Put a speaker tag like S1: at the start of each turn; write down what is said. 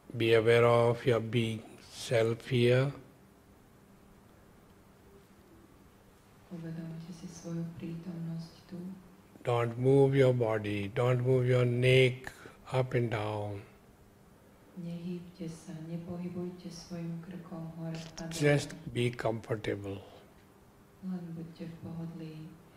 S1: Be aware of your being self here.
S2: Uvedomte si svoju prítomnosť tu.
S1: Don't move your body, don't move your neck up and down.
S2: Nehýbte sa, nepohybujte svojim krkom hore a dole.
S1: Just be comfortable.
S2: Len buďte v pohodlí.